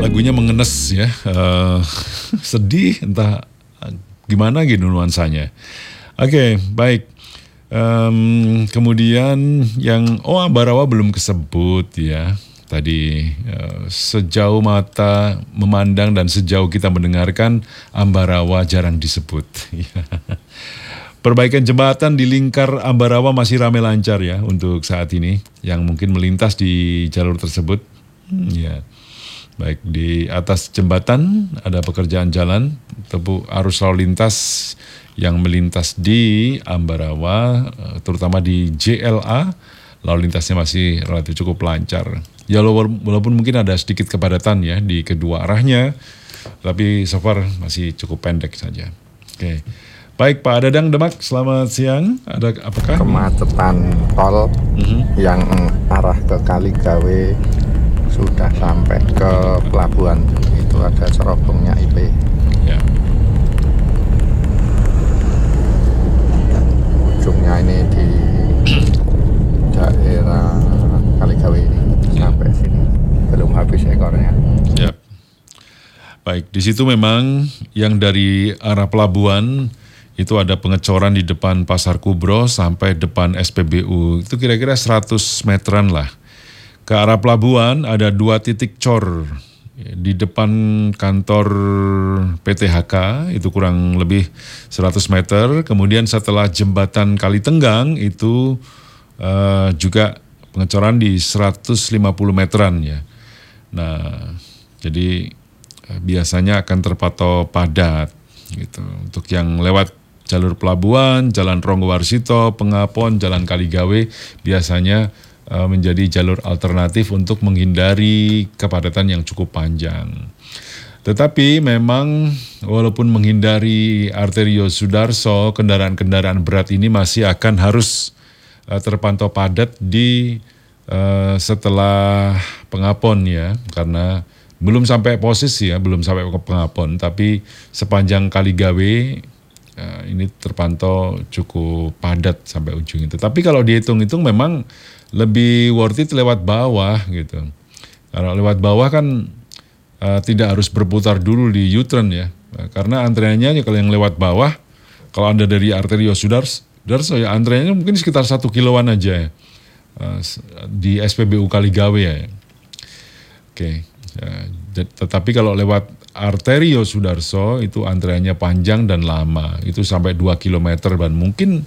lagunya mengenes ya, sedih entah gimana gitu nuansanya. Oke, baik. Kemudian yang Ambarawa belum kesebut ya. Tadi sejauh mata memandang dan sejauh kita mendengarkan, Ambarawa jarang disebut. Perbaikan jembatan di lingkar Ambarawa masih ramai lancar ya untuk saat ini. Yang mungkin melintas di jalur tersebut. Ya, baik di atas jembatan ada pekerjaan jalan, arus lalu lintas yang melintas di Ambarawa, terutama di JLA, lalu lintasnya masih relatif cukup lancar. Ya walaupun mungkin ada sedikit kepadatan ya di kedua arahnya, tapi so far masih cukup pendek saja. Oke. Baik Pak Dadang Demak, selamat siang. Ada apakah? Kemacetan tol yang arah ke Kaligawe sudah sampai ke pelabuhan, itu ada cerobongnya IP. Ya. Ujungnya ini di daerah Kaligawe ini sampai sini belum habis ekornya. Ya. Baik, di situ memang yang dari arah pelabuhan itu ada pengecoran di depan Pasar Kubro sampai depan SPBU. Itu kira-kira 100 meteran lah. Ke arah pelabuhan ada 2 titik cor di depan kantor PTHK, itu kurang lebih 100 meter. Kemudian setelah jembatan Kalitenggang itu juga pengecoran di 150 meteran ya. Nah, jadi biasanya akan terpantau padat gitu. Untuk yang lewat jalur pelabuhan, Jalan Ronggowarsito, Pengapon, Jalan Kaligawe biasanya menjadi jalur alternatif untuk menghindari kepadatan yang cukup panjang. Tetapi memang walaupun menghindari Arterio Sudarso, kendaraan-kendaraan berat ini masih akan harus terpantau padat di setelah Pengapon ya, karena belum sampai posisi ya, belum sampai ke Pengapon, tapi sepanjang Kaligawe ini terpantau cukup padat sampai ujung itu. Tapi kalau dihitung-hitung memang lebih worth it lewat bawah gitu. Kalau lewat bawah kan tidak harus berputar dulu di U-turn ya. Karena antreannya kalau yang lewat bawah, kalau Anda dari Arterio Sudarso ya antreannya mungkin sekitar 1 kiloan aja ya. Di SPBU Kaligawe ya. Oke. Tetapi kalau lewat Arterio Sudarso itu antreannya panjang dan lama, itu sampai 2 km dan mungkin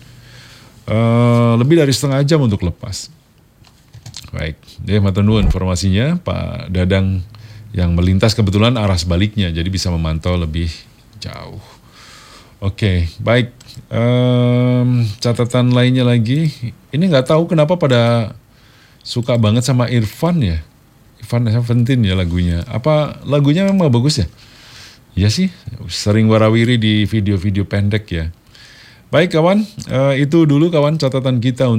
lebih dari setengah jam untuk lepas. Baik, matur nuwun informasinya Pak Dadang yang melintas kebetulan arah sebaliknya, jadi bisa memantau lebih jauh. Oke, baik. Catatan lainnya lagi, ini nggak tahu kenapa pada suka banget sama Irfan ya. Irfan Seventeen ya lagunya. Apa lagunya memang bagus ya? Iya sih, sering warawiri di video-video pendek ya. Baik kawan, itu dulu kawan catatan kita